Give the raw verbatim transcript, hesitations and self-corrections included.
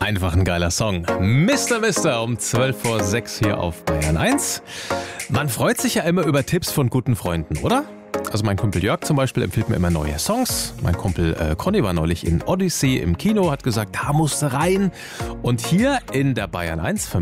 Einfach ein geiler Song. Mister Mister um zwölf vor sechs hier auf Bayern eins. Man freut sich ja immer über Tipps von guten Freunden, oder? Also mein Kumpel Jörg zum Beispiel empfiehlt mir immer neue Songs. Mein Kumpel äh, Conny war neulich in Odyssey im Kino, hat gesagt, da musst du rein. Und hier in der Bayern eins